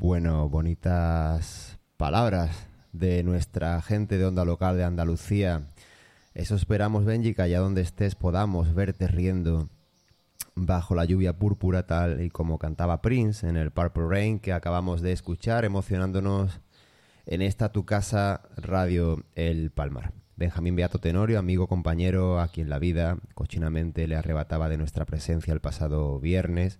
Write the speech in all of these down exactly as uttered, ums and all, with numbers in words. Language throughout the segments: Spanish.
Bueno, bonitas palabras de nuestra gente de Onda Local de Andalucía. Eso esperamos, Benji, que allá donde estés podamos verte riendo bajo la lluvia púrpura, tal y como cantaba Prince en el Purple Rain que acabamos de escuchar, emocionándonos en esta tu casa Radio El Palmar. Benjamín Beato Tenorio, amigo, compañero, a quien la vida cochinamente le arrebataba de nuestra presencia el pasado viernes,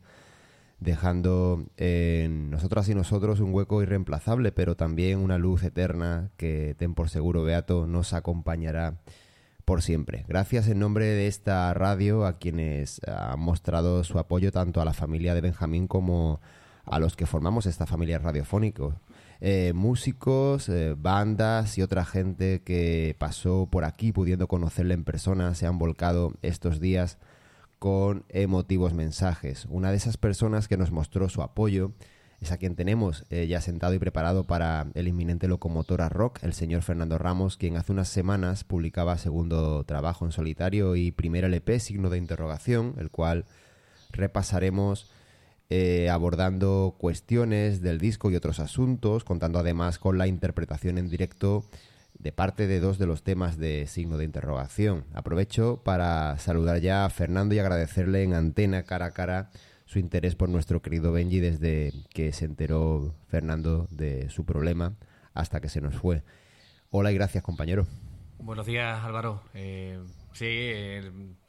dejando en nosotras y nosotros un hueco irreemplazable, pero también una luz eterna que, ten por seguro, Beato, nos acompañará por siempre. Gracias en nombre de esta radio a quienes han mostrado su apoyo tanto a la familia de Benjamín como a los que formamos esta familia radiofónica. Eh, músicos, eh, bandas y otra gente que pasó por aquí pudiendo conocerle en persona se han volcado estos días con emotivos mensajes. Una de esas personas que nos mostró su apoyo es a quien tenemos eh, ya sentado y preparado para el inminente Locomotora Rock, el señor Fernando Ramos, quien hace unas semanas publicaba segundo trabajo en solitario y primer L P, signo de interrogación, el cual repasaremos eh, abordando cuestiones del disco y otros asuntos, contando además con la interpretación en directo de parte de dos de los temas de signo de interrogación. Aprovecho para saludar ya a Fernando y agradecerle en antena, cara a cara, su interés por nuestro querido Benji desde que se enteró Fernando de su problema hasta que se nos fue. Hola y gracias, compañero. Buenos días, Álvaro. Eh, sí, eh,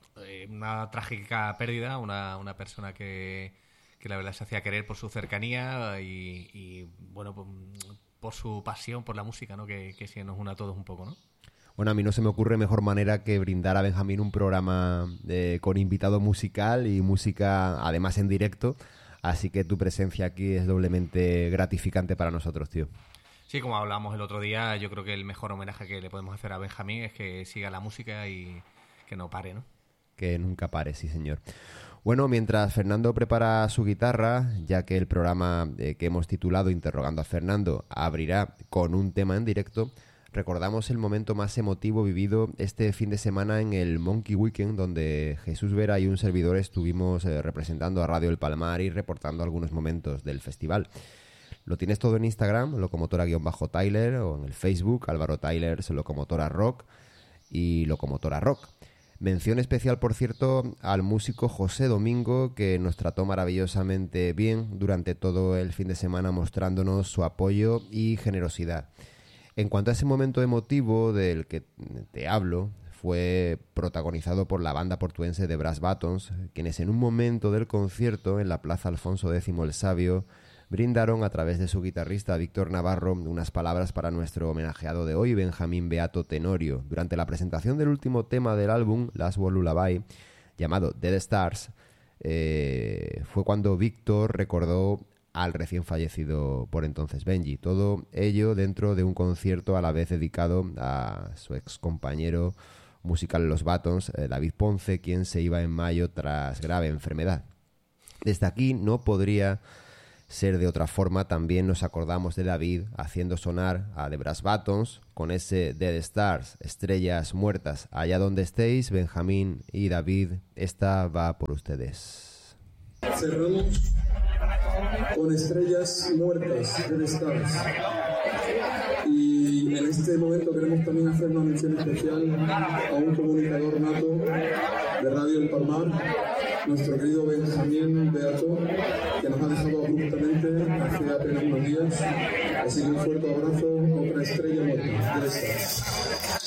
una trágica pérdida, una, una persona que, que la verdad se hacía querer por su cercanía y, y bueno, por, por su pasión por la música, ¿no? Que, que sí nos une a todos un poco, ¿no? Bueno, a mí no se me ocurre mejor manera que brindar a Benjamín un programa eh, con invitado musical y música además en directo, así que tu presencia aquí es doblemente gratificante para nosotros, tío. Sí, como hablamos el otro día, yo creo que el mejor homenaje que le podemos hacer a Benjamín es que siga la música y que no pare, ¿no? Que nunca pare, sí, señor. Bueno, mientras Fernando prepara su guitarra, ya que el programa eh, que hemos titulado Interrogando a Fernando abrirá con un tema en directo, recordamos el momento más emotivo vivido este fin de semana en el Monkey Weekend, donde Jesús Vera y un servidor estuvimos eh, representando a Radio El Palmar y reportando algunos momentos del festival. Lo tienes todo en Instagram, locomotora-tyler, o en el Facebook, Álvaro Tylers, Locomotora Rock y Locomotora Rock. Mención especial, por cierto, al músico José Domingo, que nos trató maravillosamente bien durante todo el fin de semana, mostrándonos su apoyo y generosidad. En cuanto a ese momento emotivo del que te hablo, fue protagonizado por la banda portuense de Brass Buttons, quienes en un momento del concierto en la Plaza Alfonso X el Sabio brindaron a través de su guitarrista Víctor Navarro unas palabras para nuestro homenajeado de hoy, Benjamín Beato Tenorio. Durante la presentación del último tema del álbum, Last War Lullaby, llamado Dead Stars, eh, fue cuando Víctor recordó al recién fallecido por entonces Benji. Todo ello dentro de un concierto a la vez dedicado a su ex compañero musical Los Buttons, eh, David Ponce, quien se iba en mayo tras grave enfermedad. Desde aquí no podría ser de otra forma, también nos acordamos de David haciendo sonar a The Brass Buttons con ese Dead Stars, estrellas muertas. Allá donde estéis, Benjamín y David, esta va por ustedes. Cerramos con estrellas muertas, Dead Stars. Y en este momento queremos también hacer una mención especial a un comunicador nato de Radio El Palmar, nuestro querido Benjamín Beato, que nos ha dejado abruptamente hace apenas unos días. Así que un fuerte abrazo, otra estrella muerta. Dead Stars.